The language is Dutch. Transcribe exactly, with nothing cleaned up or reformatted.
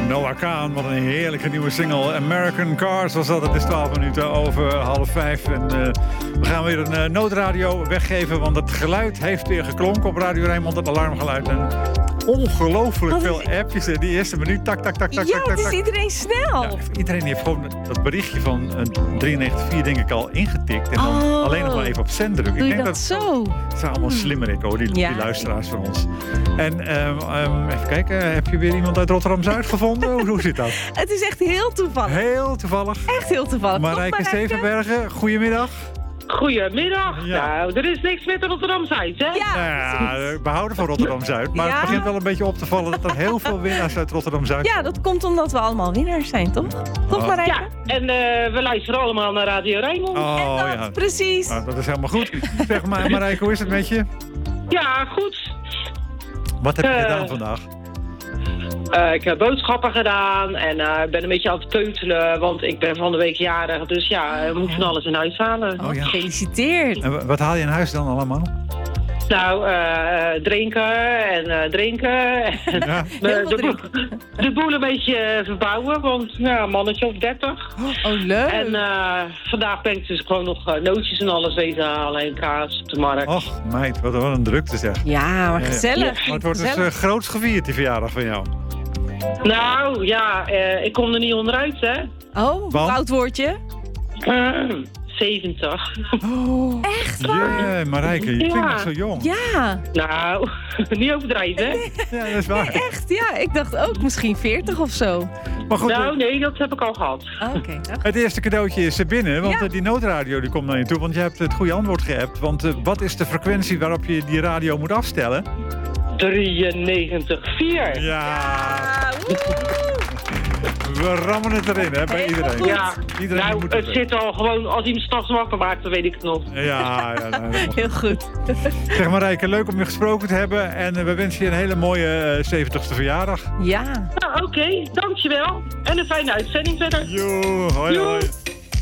Noah Kahan, wat een heerlijke nieuwe single. American Cars was dat. Het is twaalf minuten over half vijf. En uh, we gaan weer een uh, noodradio weggeven, want het geluid heeft weer geklonken op Radio Rijnmond. Het alarmgeluid. En ongelooflijk veel appjes. Die eerste minuut, tak, tak, tak, tak, ja, tak, tak. het is iedereen snel. Ja, iedereen heeft gewoon dat berichtje van uh, drieënnegentig vier denk ik al ingetikt. En dan oh. alleen nog maar even op zend drukken. Doe ik je denk dat, dat zo? Het zijn allemaal slimmerikken hoor, die, ja. die luisteraars van ons. En um, um, even kijken, heb je weer iemand uit Rotterdam-Zuid gevonden? hoe, hoe zit dat? Het is echt heel toevallig. Heel toevallig. Echt heel toevallig. Marijke Stevenbergen, goedemiddag. Goedemiddag. Ja. Nou, er is niks met Rotterdam-Zuid, hè? Ja, Nou ja, we houden van Rotterdam-Zuid. Maar ja. het begint wel een beetje op te vallen dat er heel veel winnaars uit Rotterdam-Zuid Ja, dat komt omdat we allemaal winnaars zijn, toch? Toch, Oh. Marijke? Ja, en uh, we luisteren allemaal naar Radio Rijnmond. Oh, en dat, ja. precies. Nou, dat is helemaal goed. Zeg maar, Marijke, hoe is het met je? Ja, goed. Wat heb je Uh, gedaan vandaag? Uh, ik heb boodschappen gedaan en uh, ik ben een beetje aan het keutelen, want ik ben van de week jarig. Dus ja, ik moet van alles in huis halen. Oh, ja. Gefeliciteerd. En wat haal je in huis dan allemaal? Nou, uh, drinken en uh, drinken. En Ja. de, Heel veel de, drinken. boel, de boel een beetje verbouwen, want ja, een mannetje of dertig. Oh, leuk. En uh, vandaag ben ik dus gewoon nog uh, nootjes en alles weten halen en kaas op de markt. Och, meid, wat, wat een drukte zeg. Ja, maar Ja, ja. gezellig. Maar het wordt dus Gezellig. uh, groots gevierd, die verjaardag van jou. Nou, ja, uh, ik kom er niet onderuit, hè. Oh, hoe Want? oud word je? Uh, zeventig. Oh, Echt waar? jee, Marijke, je klinkt Ja. nog zo jong. Ja, Nou, niet overdrijven, hè. Ja, dat is waar. echt. Ja, ik dacht ook misschien veertig of zo. Maar goed, Nou, nee, dat heb ik al gehad. Oh, Oké, dag. het eerste cadeautje is er binnen, want Ja. uh, die noodradio die komt naar je toe. Want je hebt het goede antwoord geappt. Want uh, wat is de frequentie waarop je die radio moet afstellen? drieënnegentig komma vier. Ja, Ah, woe. we rammen het erin hè, bij Helemaal iedereen. goed. Ja, Iedereen nou, moet het het zit al gewoon, als iemand s'nachts wakker maakt, dan weet ik het nog. Ja, ja, ja nou, Heel goed. zeg Marijke, leuk om je gesproken te hebben. En uh, we wensen je een hele mooie uh, zeventigste verjaardag. Ja. Nou, oké, okay, dankjewel. En een fijne uitzending verder. Jo, hoi Joe. hoi.